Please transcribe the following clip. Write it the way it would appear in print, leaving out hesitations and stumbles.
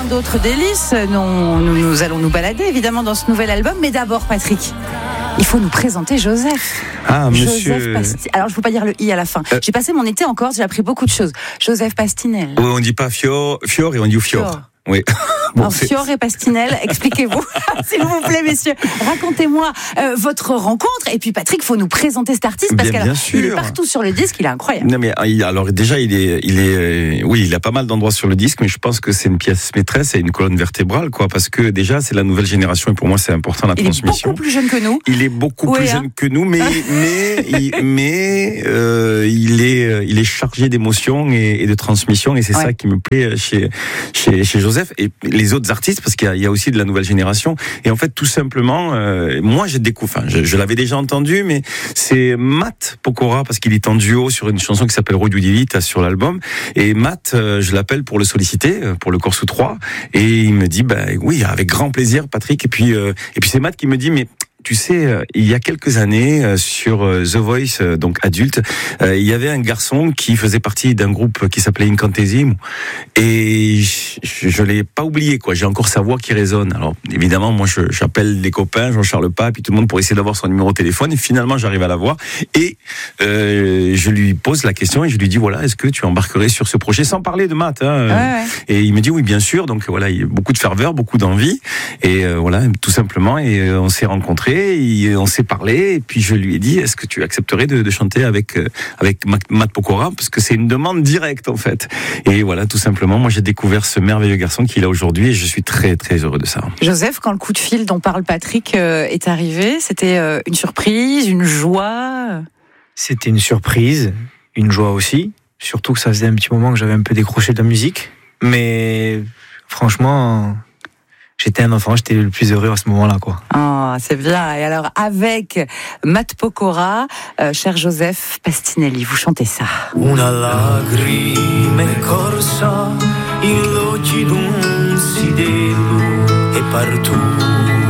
d'autres délices. Nous allons nous balader évidemment dans ce nouvel album. Mais d'abord, Patrick, il faut nous présenter Joseph. Ah, monsieur. Alors, je ne veux pas dire le i à la fin. J'ai passé mon été en Corse, j'ai appris beaucoup de choses. Joseph Pastinel. Oui, on ne dit pas fior et on dit fior. Oui. Bon, Fior et Pastinel, expliquez-vous, s'il vous plaît, messieurs. Racontez-moi votre rencontre. Et puis, Patrick, faut nous présenter cet artiste parce qu'il est partout sur le disque, il est incroyable. Non, mais alors déjà, oui, il a pas mal d'endroits sur le disque, mais je pense que c'est une pièce maîtresse et une colonne vertébrale, quoi, parce que déjà, c'est la nouvelle génération et pour moi, c'est important la transmission. Il est beaucoup plus jeune que nous. Il est beaucoup plus jeune que nous, mais il est chargé d'émotions et de transmission et c'est ça qui me plaît chez Joseph et les autres artistes, parce qu'il y a aussi de la nouvelle génération. Et en fait, tout simplement, moi, j'ai découvert, je l'avais déjà entendu, mais c'est Matt Pokora, parce qu'il est en duo sur une chanson qui s'appelle Rudy Divita sur l'album. Et Matt, je l'appelle pour le solliciter, pour le Corse 3. Et il me dit, oui, avec grand plaisir, Patrick. Et puis c'est Matt qui me dit, mais tu sais, il y a quelques années, sur The Voice, donc adulte, il y avait un garçon qui faisait partie d'un groupe qui s'appelait Incantesimo. Et je l'ai pas oublié, quoi. J'ai encore sa voix qui résonne. Alors, évidemment, moi, j'appelle les copains, Jean-Charles Pas, puis tout le monde pour essayer d'avoir son numéro de téléphone. Et finalement, j'arrive à l'avoir. Et je lui pose la question et je lui dis, voilà, est-ce que tu embarquerais sur ce projet sans parler de maths, hein, ouais. Et il me dit, oui, bien sûr. Donc, voilà, il y a beaucoup de ferveur, beaucoup d'envie. Et voilà, tout simplement. Et on s'est rencontrés. On s'est parlé et puis je lui ai dit, est-ce que tu accepterais de chanter avec Matt Pokora, parce que c'est une demande directe en fait. Et voilà, tout simplement, moi j'ai découvert ce merveilleux garçon qu'il a aujourd'hui et je suis très très heureux de ça. Joseph, quand le coup de fil dont parle Patrick est arrivé, c'était une surprise, une joie? C'était une surprise, une joie aussi, surtout que ça faisait un petit moment que j'avais un peu décroché de la musique, mais franchement, j'étais un enfant, j'étais le plus heureux à ce moment-là, quoi. Oh, c'est bien. Et alors, avec Matt Pokora, cher Joseph Pastinelli, vous chantez ça. Una lagrima è corsa in l'occhi d'un sidello e partout